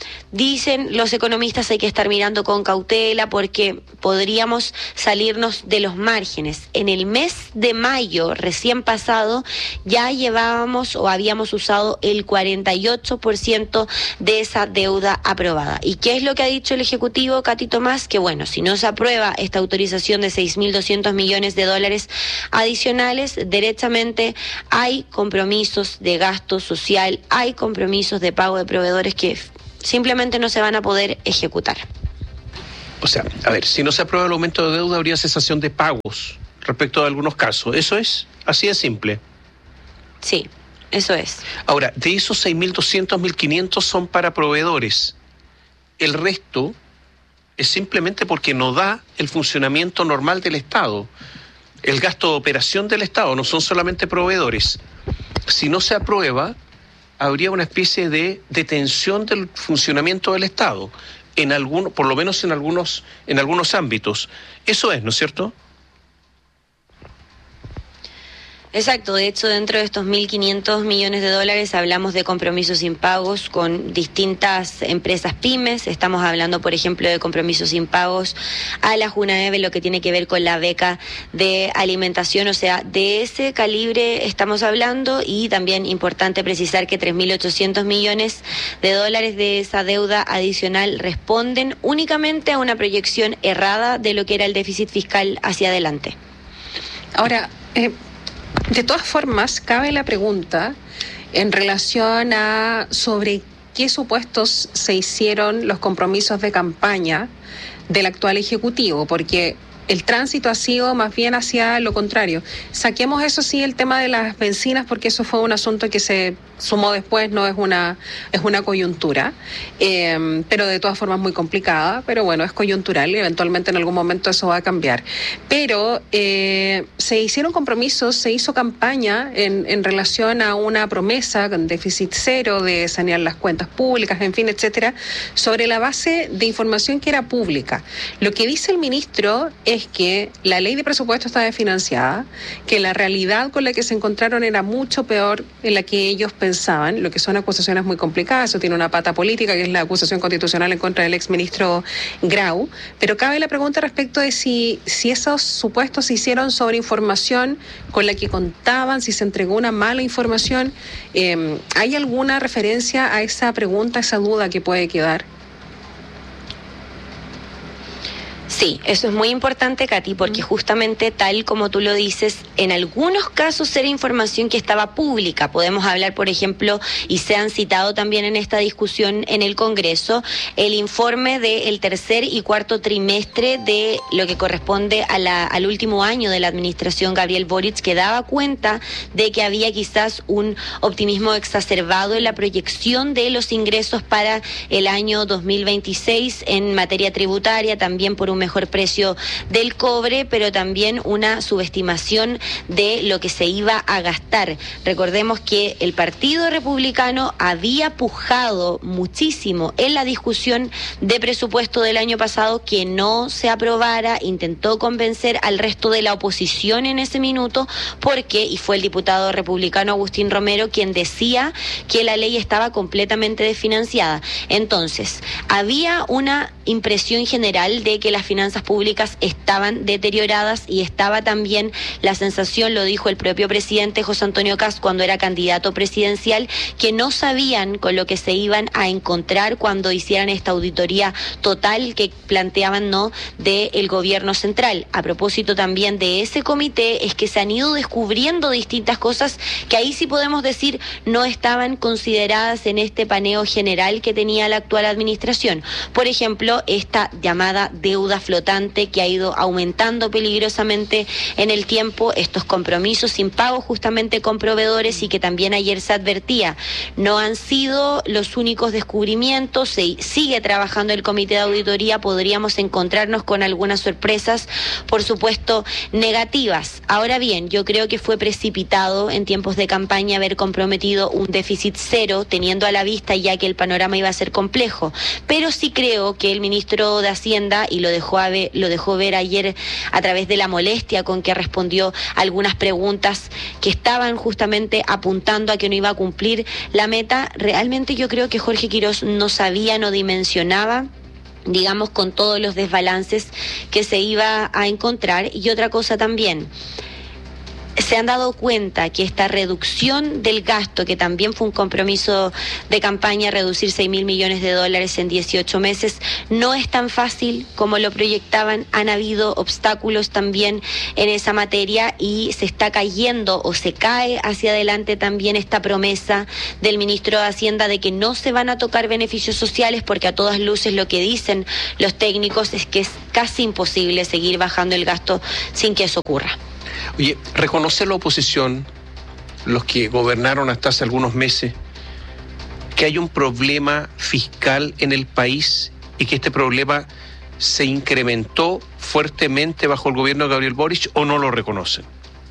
Dicen los economistas hay que estar mirando con cautela porque podríamos salirnos de los márgenes. En el mes de mayo recién pasado ya llevábamos o habíamos usado el 48% de esa deuda aprobada. ¿Y qué es lo que ha dicho el Ejecutivo, Katy Tomás? Que bueno, si no se aprueba esta autorización de 6.200 millones de dólares adicionales, derechamente hay compromisos de gasto social, hay compromisos de pago de proveedores que simplemente no se van a poder ejecutar. O sea, a ver, si no se aprueba el aumento de deuda, habría cesación de pagos respecto de algunos casos. ¿Eso es? Así de simple. Sí, eso es. Ahora, de esos 6.200, 1.500 son para proveedores. El resto es simplemente porque no da el funcionamiento normal del Estado. El gasto de operación del Estado, no son solamente proveedores. Si no se aprueba, habría una especie de detención del funcionamiento del Estado, por lo menos en algunos ámbitos. Eso es, ¿no es cierto? Exacto, de hecho dentro de estos 1.500 millones de dólares hablamos de compromisos impagos con distintas empresas pymes, estamos hablando por ejemplo de compromisos impagos a la Junaeve, lo que tiene que ver con la beca de alimentación, o sea, de ese calibre estamos hablando, y también importante precisar que 3.800 millones de dólares de esa deuda adicional responden únicamente a una proyección errada de lo que era el déficit fiscal hacia adelante. Ahora, de todas formas, cabe la pregunta en relación a sobre qué supuestos se hicieron los compromisos de campaña del actual Ejecutivo, porque el tránsito ha sido más bien hacia lo contrario. Saquemos eso sí, el tema de las bencinas, porque eso fue un asunto que se sumó después, no es una coyuntura, pero de todas formas muy complicada, pero bueno, es coyuntural y eventualmente en algún momento eso va a cambiar. Pero se hicieron compromisos, se hizo campaña en relación a una promesa con déficit cero, de sanear las cuentas públicas, en fin, etcétera, sobre la base de información que era pública. Lo que dice el ministro es que la ley de presupuesto está desfinanciada, que la realidad con la que se encontraron era mucho peor en la que ellos pensaban, lo que son acusaciones muy complicadas. Eso tiene una pata política, que es la acusación constitucional en contra del exministro Grau, pero cabe la pregunta respecto de si esos supuestos se hicieron sobre información con la que contaban, si se entregó una mala información. ¿Hay alguna referencia a esa pregunta, a esa duda que puede quedar? Sí, eso es muy importante, Katy, porque justamente tal como tú lo dices, en algunos casos era información que estaba pública. Podemos hablar, por ejemplo, y se han citado también en esta discusión en el Congreso, el informe del tercer y cuarto trimestre de lo que corresponde al último año de la administración Gabriel Boric, que daba cuenta de que había quizás un optimismo exacerbado en la proyección de los ingresos para el año 2026 en materia tributaria, también por un mejor precio del cobre, pero también una subestimación de lo que se iba a gastar. Recordemos que el Partido Republicano había pujado muchísimo en la discusión de presupuesto del año pasado que no se aprobara, intentó convencer al resto de la oposición en ese minuto, y fue el diputado republicano Agustín Romero quien decía que la ley estaba completamente desfinanciada. Entonces, había una impresión general de que las finanzas públicas estaban deterioradas, y estaba también la sensación, lo dijo el propio presidente José Antonio Kast cuando era candidato presidencial, que no sabían con lo que se iban a encontrar cuando hicieran esta auditoría total que planteaban del gobierno central. A propósito también de ese comité, es que se han ido descubriendo distintas cosas que ahí sí podemos decir no estaban consideradas en este paneo general que tenía la actual administración. Por ejemplo, esta llamada deuda flotante que ha ido aumentando peligrosamente en el tiempo, estos compromisos sin pago justamente con proveedores, y que también ayer se advertía, no han sido los únicos descubrimientos, se sigue trabajando el comité de auditoría, podríamos encontrarnos con algunas sorpresas, por supuesto, negativas. Ahora bien, yo creo que fue precipitado en tiempos de campaña haber comprometido un déficit cero, teniendo a la vista ya que el panorama iba a ser complejo, pero sí creo que el ministro de Hacienda, y lo dejó dejó ver ayer a través de la molestia con que respondió algunas preguntas que estaban justamente apuntando a que no iba a cumplir la meta. Realmente yo creo que Jorge Quirós no sabía, no dimensionaba, digamos, con todos los desbalances que se iba a encontrar. Y otra cosa también, se han dado cuenta que esta reducción del gasto, que también fue un compromiso de campaña, reducir 6.000 millones de dólares en 18 meses, no es tan fácil como lo proyectaban. Han habido obstáculos también en esa materia y se está cayendo o se cae hacia adelante también esta promesa del ministro de Hacienda de que no se van a tocar beneficios sociales, porque a todas luces lo que dicen los técnicos es que es casi imposible seguir bajando el gasto sin que eso ocurra. Oye, reconoce la oposición, los que gobernaron hasta hace algunos meses, que hay un problema fiscal en el país y que este problema se incrementó fuertemente bajo el gobierno de Gabriel Boric, ¿o no lo reconocen?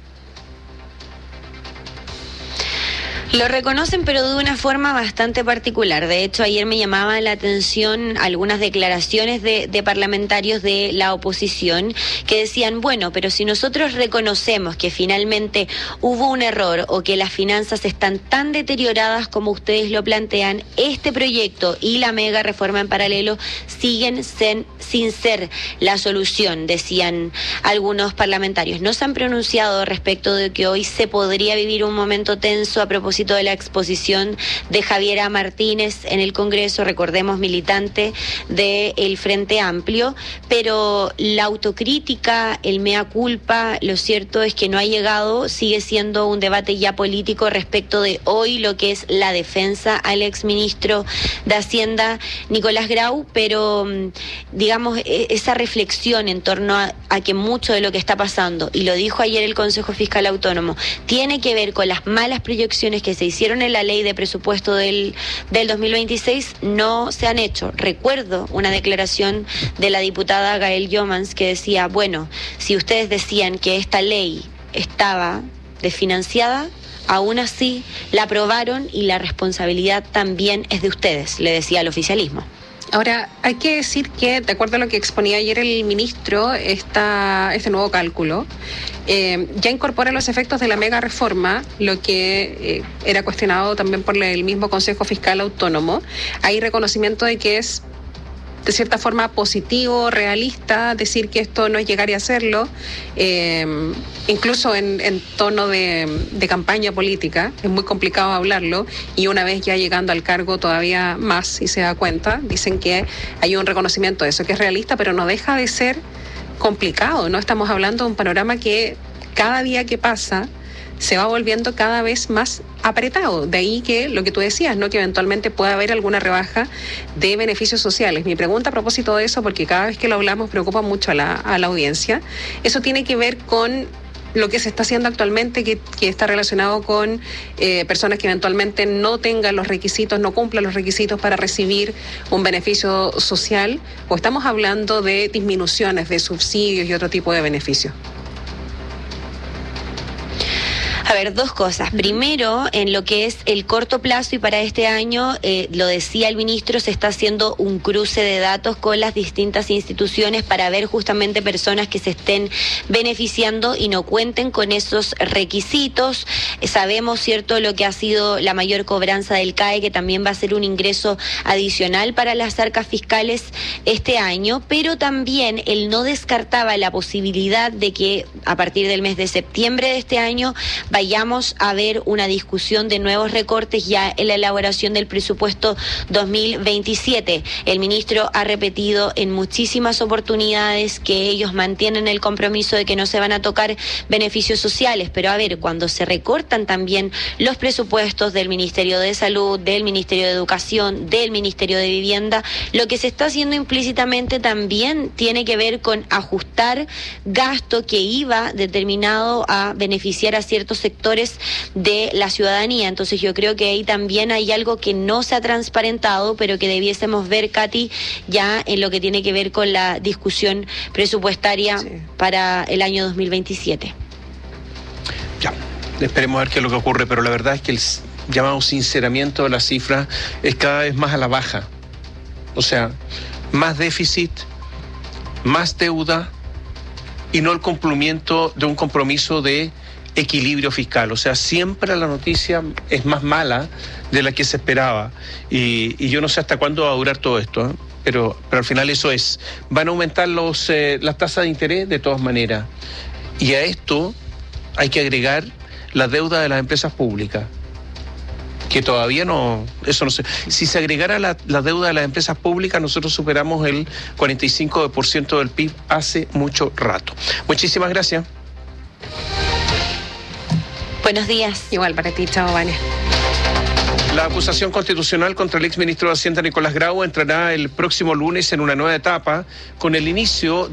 Lo reconocen, pero de una forma bastante particular. De hecho, ayer me llamaba la atención algunas declaraciones de parlamentarios de la oposición que decían, bueno, pero si nosotros reconocemos que finalmente hubo un error o que las finanzas están tan deterioradas como ustedes lo plantean, este proyecto y la mega reforma en paralelo siguen sin ser la solución, decían algunos parlamentarios. No se han pronunciado respecto de que hoy se podría vivir un momento tenso a propósito de la exposición de Javiera Martínez en el Congreso, recordemos, militante del Frente Amplio, pero la autocrítica, el mea culpa, lo cierto es que no ha llegado. Sigue siendo un debate ya político respecto de hoy lo que es la defensa al exministro de Hacienda, Nicolás Grau, pero digamos, esa reflexión en torno a que mucho de lo que está pasando, y lo dijo ayer el Consejo Fiscal Autónomo, tiene que ver con las malas proyecciones que se hicieron en la ley de presupuesto del 2026, no se han hecho. Recuerdo una declaración de la diputada Gael Yomans que decía, bueno, si ustedes decían que esta ley estaba desfinanciada, aún así la aprobaron y la responsabilidad también es de ustedes, le decía al oficialismo. Ahora, hay que decir que, de acuerdo a lo que exponía ayer el ministro, este nuevo cálculo ya incorpora los efectos de la mega reforma, lo que era cuestionado también por el mismo Consejo Fiscal Autónomo. Hay reconocimiento de que es, de cierta forma, positivo, realista, decir que esto no es llegar y hacerlo, incluso en tono de campaña política, es muy complicado hablarlo, y una vez ya llegando al cargo todavía más, si se da cuenta, dicen que hay un reconocimiento de eso, que es realista, pero no deja de ser complicado, ¿no? Estamos hablando de un panorama que cada día que pasa se va volviendo cada vez más apretado. De ahí que lo que tú decías, ¿no? Que eventualmente pueda haber alguna rebaja de beneficios sociales. Mi pregunta a propósito de eso, porque cada vez que lo hablamos preocupa mucho a la audiencia, eso tiene que ver con lo que se está haciendo actualmente, que está relacionado con personas que eventualmente no tengan los requisitos, no cumplan los requisitos para recibir un beneficio social, o estamos hablando de disminuciones de subsidios y otro tipo de beneficios. A ver, dos cosas. Primero, en lo que es el corto plazo y para este año, lo decía el ministro, se está haciendo un cruce de datos con las distintas instituciones para ver justamente personas que se estén beneficiando y no cuenten con esos requisitos. Sabemos, ¿cierto?, lo que ha sido la mayor cobranza del CAE, que también va a ser un ingreso adicional para las arcas fiscales este año, pero también él no descartaba la posibilidad de que a partir del mes de septiembre de este año vayamos a ver una discusión de nuevos recortes ya en la elaboración del presupuesto 2027. El ministro ha repetido en muchísimas oportunidades que ellos mantienen el compromiso de que no se van a tocar beneficios sociales, pero a ver, cuando se recortan también los presupuestos del Ministerio de Salud, del Ministerio de Educación, del Ministerio de Vivienda, lo que se está haciendo implícitamente también tiene que ver con ajustar gasto que iba determinado a beneficiar a ciertos sectores de la ciudadanía. Entonces yo creo que ahí también hay algo que no se ha transparentado, pero que debiésemos ver, Katy, ya en lo que tiene que ver con la discusión presupuestaria para el año 2027. Ya, esperemos a ver qué es lo que ocurre, pero la verdad es que el llamado sinceramiento de las cifras es cada vez más a la baja. O sea, más déficit, más deuda y no el cumplimiento de un compromiso de equilibrio fiscal. O sea, siempre la noticia es más mala de la que se esperaba. Y yo no sé hasta cuándo va a durar todo esto, ¿eh? Pero al final eso es. Van a aumentar las tasas de interés de todas maneras. Y a esto hay que agregar la deuda de las empresas públicas, que todavía no, eso no sé. Si se agregara la deuda de las empresas públicas, nosotros superamos el 45% del PIB hace mucho rato. Muchísimas gracias. Buenos días. Igual para ti, chao, Vania. La acusación constitucional contra el exministro de Hacienda Nicolás Grau entrará el próximo lunes en una nueva etapa con el inicio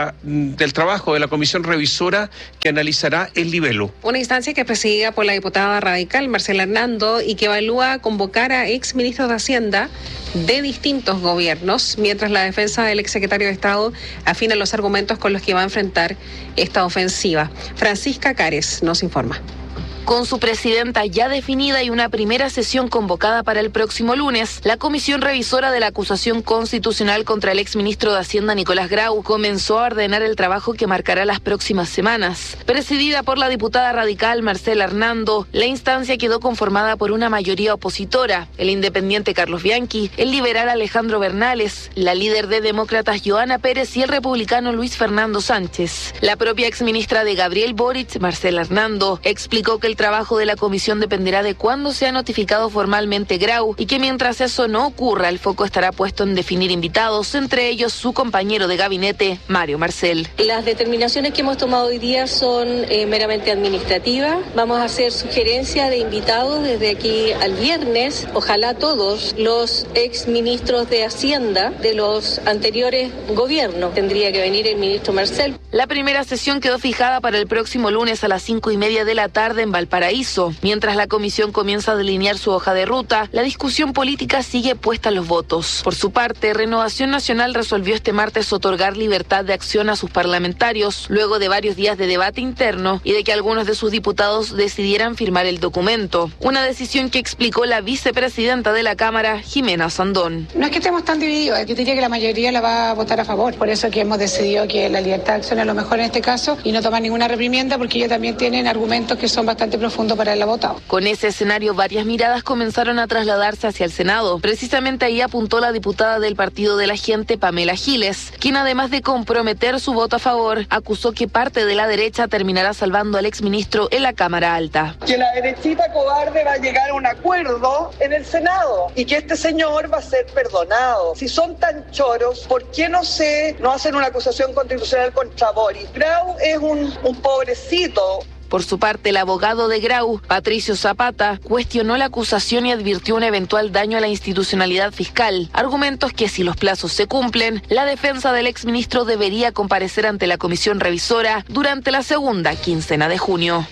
del trabajo de la comisión revisora que analizará el libelo. Una instancia que es presidida por la diputada radical Marcela Hernando y que evalúa convocar a exministros de Hacienda de distintos gobiernos, mientras la defensa del exsecretario de Estado afina los argumentos con los que va a enfrentar esta ofensiva. Francisca Cares nos informa. Con su presidenta ya definida y una primera sesión convocada para el próximo lunes, la comisión revisora de la acusación constitucional contra el exministro de Hacienda Nicolás Grau comenzó a ordenar el trabajo que marcará las próximas semanas. Presidida por la diputada radical Marcela Hernando, la instancia quedó conformada por una mayoría opositora, el independiente Carlos Bianchi, el liberal Alejandro Bernales, la líder de Demócratas Johanna Pérez y el republicano Luis Fernando Sánchez. La propia exministra de Gabriel Boric, Marcela Hernando, explicó que el trabajo de la comisión dependerá de cuándo sea notificado formalmente Grau y que mientras eso no ocurra, el foco estará puesto en definir invitados, entre ellos su compañero de gabinete, Mario Marcel. Las determinaciones que hemos tomado hoy día son meramente administrativas. Vamos a hacer sugerencia de invitados desde aquí al viernes. Ojalá todos los exministros de Hacienda de los anteriores gobiernos. Tendría que venir el ministro Marcel. La primera sesión quedó fijada para el próximo lunes a las 5:30 de la tarde en Valparaíso. Mientras la comisión comienza a delinear su hoja de ruta, la discusión política sigue puesta en los votos. Por su parte, Renovación Nacional resolvió este martes otorgar libertad de acción a sus parlamentarios, luego de varios días de debate interno y de que algunos de sus diputados decidieran firmar el documento. Una decisión que explicó la vicepresidenta de la Cámara, Jimena Sandón. No es que estemos tan divididos, yo diría que la mayoría la va a votar a favor. Por eso que hemos decidido que la libertad de acción es lo mejor en este caso y no tomar ninguna reprimienda, porque ellos también tienen argumentos que son bastante profundo para el votado. Con ese escenario, varias miradas comenzaron a trasladarse hacia el Senado. Precisamente ahí apuntó la diputada del Partido de la Gente, Pamela Giles, quien además de comprometer su voto a favor, acusó que parte de la derecha terminará salvando al exministro en la Cámara Alta. Que la derechita cobarde va a llegar a un acuerdo en el Senado y que este señor va a ser perdonado. Si son tan choros, ¿por qué no hacen una acusación constitucional contra Boris? Grau es un pobrecito. Por su parte, el abogado de Grau, Patricio Zapata, cuestionó la acusación y advirtió un eventual daño a la institucionalidad fiscal. Argumentos que, si los plazos se cumplen, la defensa del exministro debería comparecer ante la comisión revisora durante la segunda quincena de junio.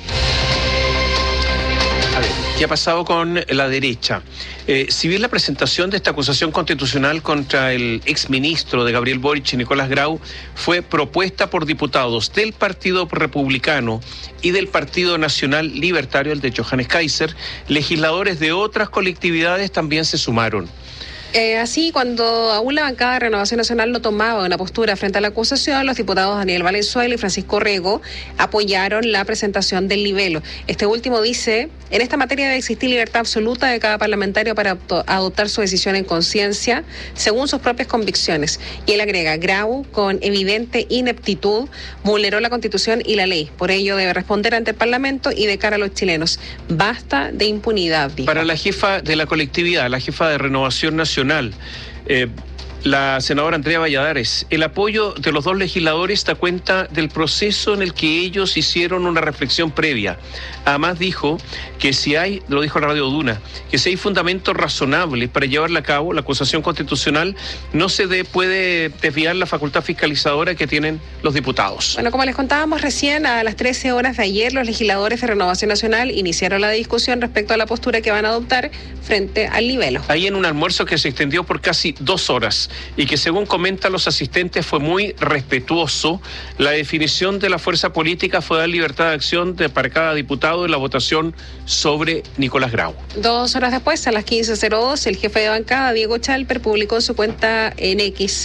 A ver, ¿qué ha pasado con la derecha? Si bien la presentación de esta acusación constitucional contra el exministro de Gabriel Boric y Nicolás Grau fue propuesta por diputados del Partido Republicano y del Partido Nacional Libertario, el de Johannes Kaiser, legisladores de otras colectividades también se sumaron. Así, cuando aún la bancada de Renovación Nacional no tomaba una postura frente a la acusación, los diputados Daniel Valenzuela y Francisco Rego apoyaron la presentación del libelo. Este último dice: en esta materia debe existir libertad absoluta de cada parlamentario para adoptar su decisión en conciencia, según sus propias convicciones. Y él agrega: Grau, con evidente ineptitud, vulneró la Constitución y la ley. Por ello debe responder ante el Parlamento y de cara a los chilenos. Basta de impunidad, dijo. Para la jefa de la colectividad, la jefa de Renovación Nacional, la senadora Andrea Valladares, el apoyo de los dos legisladores da cuenta del proceso en el que ellos hicieron una reflexión previa. Además dijo que lo dijo en Radio Duna, que si hay fundamentos razonables para llevarla a cabo, la acusación constitucional, no se puede desviar la facultad fiscalizadora que tienen los diputados. Bueno, como les contábamos recién, a las 13 horas de ayer, los legisladores de Renovación Nacional iniciaron la discusión respecto a la postura que van a adoptar frente al libelo. Ahí en un almuerzo que se extendió por casi 2 horas y que, según comentan los asistentes, fue muy respetuoso. La definición de la fuerza política fue dar libertad de acción para cada diputado en la votación sobre Nicolás Grau. 2 horas después, a las 15:02, el jefe de bancada, Diego Chalper, publicó en su cuenta en X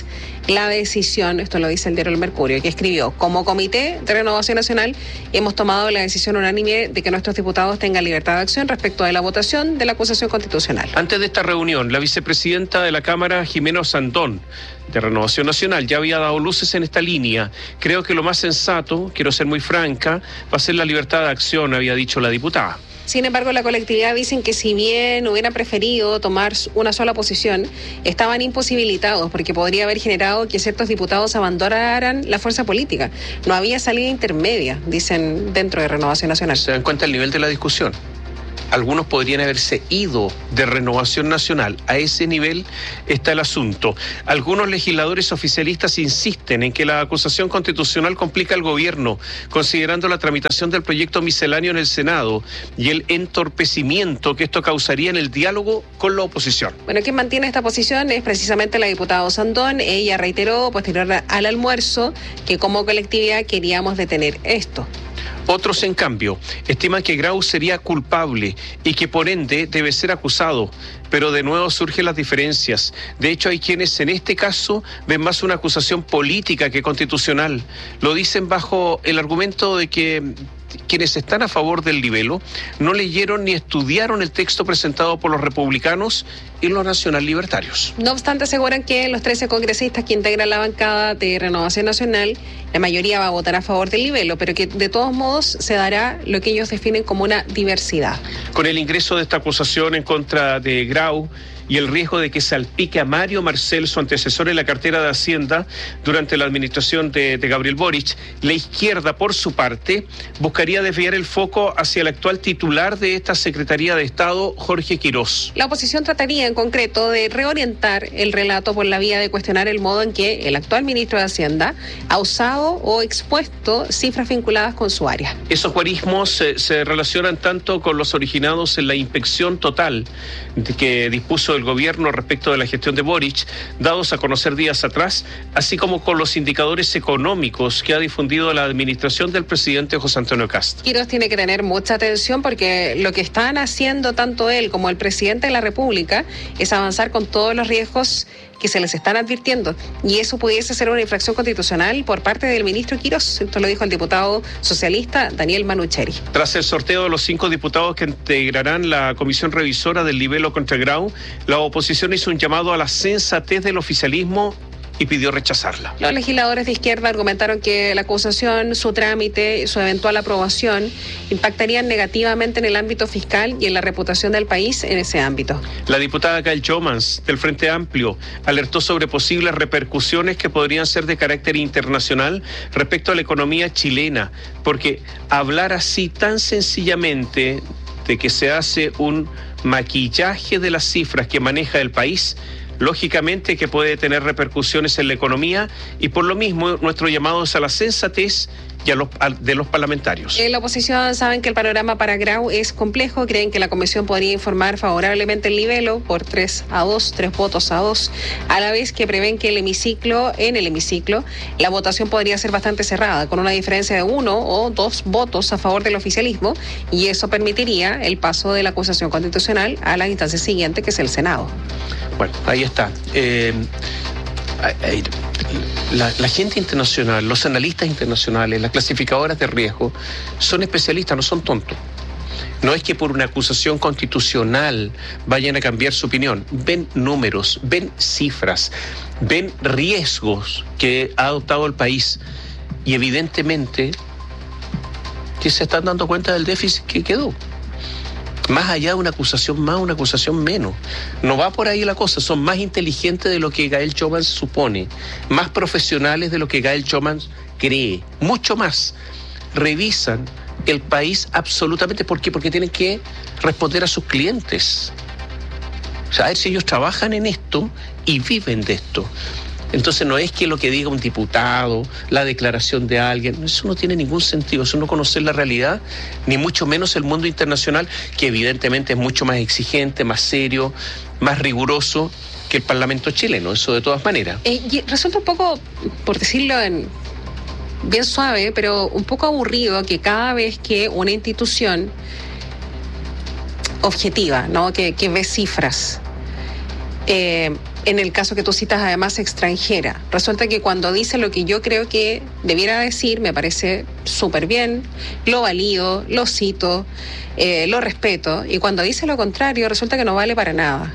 la decisión, esto lo dice el diario El Mercurio, que escribió: como Comité de Renovación Nacional hemos tomado la decisión unánime de que nuestros diputados tengan libertad de acción respecto de la votación de la acusación constitucional. Antes de esta reunión, la vicepresidenta de la Cámara, Jimena Sandón, de Renovación Nacional, ya había dado luces en esta línea. Creo que lo más sensato, quiero ser muy franca, va a ser la libertad de acción, había dicho la diputada. Sin embargo, la colectividad dicen que si bien hubieran preferido tomar una sola posición, estaban imposibilitados porque podría haber generado que ciertos diputados abandonaran la fuerza política. No había salida intermedia, dicen dentro de Renovación Nacional. ¿Se dan cuenta el nivel de la discusión? Algunos podrían haberse ido de Renovación Nacional. A ese nivel está el asunto. Algunos legisladores oficialistas insisten en que la acusación constitucional complica al gobierno, considerando la tramitación del proyecto misceláneo en el Senado y el entorpecimiento que esto causaría en el diálogo con la oposición. Bueno, quien mantiene esta posición es precisamente la diputada Sandón. Ella reiteró posterior al almuerzo que como colectividad queríamos detener esto. Otros, en cambio, estiman que Grau sería culpable y que por ende debe ser acusado. Pero de nuevo surgen las diferencias. De hecho, hay quienes en este caso ven más una acusación política que constitucional. Lo dicen bajo el argumento de que quienes están a favor del libelo no leyeron ni estudiaron el texto presentado por los republicanos y los nacional libertarios. No obstante, aseguran que los 13 congresistas que integran la bancada de Renovación Nacional, la mayoría va a votar a favor del libelo, pero que de todos modos se dará lo que ellos definen como una diversidad. Con el ingreso de esta acusación en contra de Grau y el riesgo de que salpique a Mario Marcel, su antecesor en la cartera de Hacienda durante la administración de Gabriel Boric, la izquierda, por su parte, buscaría desviar el foco hacia el actual titular de esta Secretaría de Estado, Jorge Quirós. La oposición trataría en concreto de reorientar el relato por la vía de cuestionar el modo en que el actual ministro de Hacienda ha usado o expuesto cifras vinculadas con su área. Esos guarismos se relacionan tanto con los originados en la inspección total que dispuso el gobierno respecto de la gestión de Boric, dados a conocer días atrás, así como con los indicadores económicos que ha difundido la administración del presidente José Antonio Kast. Quirós tiene que tener mucha atención porque lo que están haciendo tanto él como el presidente de la República es avanzar con todos los riesgos que se les están advirtiendo, y eso pudiese ser una infracción constitucional por parte del ministro Quirós. Esto lo dijo el diputado socialista Daniel Manucheri. Tras el sorteo de los 5 diputados que integrarán la comisión revisora del libelo contra Grau, la oposición hizo un llamado a la sensatez del oficialismo y pidió rechazarla. Los legisladores de izquierda argumentaron que la acusación, su trámite, su eventual aprobación impactarían negativamente en el ámbito fiscal y en la reputación del país en ese ámbito. La diputada Gail Jomans, del Frente Amplio, alertó sobre posibles repercusiones que podrían ser de carácter internacional respecto a la economía chilena, porque hablar así tan sencillamente de que se hace un maquillaje de las cifras que maneja el país, lógicamente que puede tener repercusiones en la economía, y por lo mismo nuestro llamado es a la sensatez y de los parlamentarios. En la oposición saben que el panorama para Grau es complejo, creen que la comisión podría informar favorablemente el libelo por 3-2, 3 votos a 2, a la vez que prevén que en el hemiciclo, la votación podría ser bastante cerrada, con una diferencia de 1 o 2 votos a favor del oficialismo, y eso permitiría el paso de la acusación constitucional a la instancia siguiente, que es el Senado. Bueno, ahí está. La gente internacional, los analistas internacionales, las clasificadoras de riesgo, son especialistas, no son tontos. No es que por una acusación constitucional vayan a cambiar su opinión. Ven números, ven cifras, ven riesgos que ha adoptado el país, y evidentemente que se están dando cuenta del déficit que quedó. Más allá de una acusación más, una acusación menos. No va por ahí la cosa. Son más inteligentes de lo que Gail Jomans supone, más profesionales de lo que Gail Jomans cree, mucho más. Revisan el país absolutamente. ¿Por qué? Porque tienen que responder a sus clientes. O sea, a ver si ellos trabajan en esto y viven de esto. Entonces no es que lo que diga un diputado, la declaración de alguien, eso no tiene ningún sentido, eso no conocer la realidad, ni mucho menos el mundo internacional, que evidentemente es mucho más exigente, más serio, más riguroso que el Parlamento chileno, eso de todas maneras. Y resulta un poco, por decirlo bien suave, pero un poco aburrido que cada vez que una institución objetiva, ¿no?, que ve cifras, en el caso que tú citas, además extranjera. Resulta que cuando dice lo que yo creo que debiera decir, me parece súper bien, lo valido, lo cito, lo respeto, y cuando dice lo contrario, resulta que no vale para nada.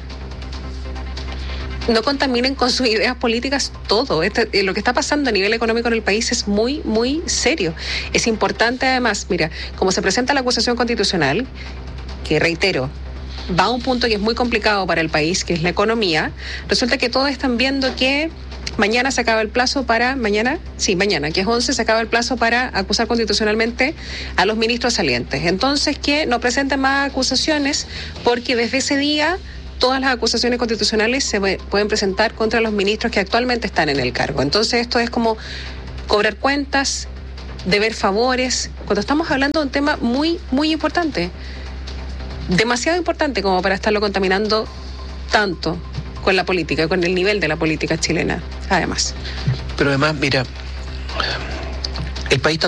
No contaminen con sus ideas políticas todo. Lo que está pasando a nivel económico en el país es muy, muy serio. Es importante, además, mira, como se presenta la acusación constitucional, que reitero, va a un punto que es muy complicado para el país, que es la economía. Resulta que todos están viendo que mañana se acaba el plazo para, mañana, que es 11, se acaba el plazo para acusar constitucionalmente a los ministros salientes. Entonces, que no presenten más acusaciones, porque desde ese día todas las acusaciones constitucionales se pueden presentar contra los ministros que actualmente están en el cargo. Entonces, esto es como cobrar cuentas, deber favores, cuando estamos hablando de un tema muy, muy importante. Demasiado importante como para estarlo contaminando tanto con la política, con el nivel de la política chilena, además. Pero además, mira, el país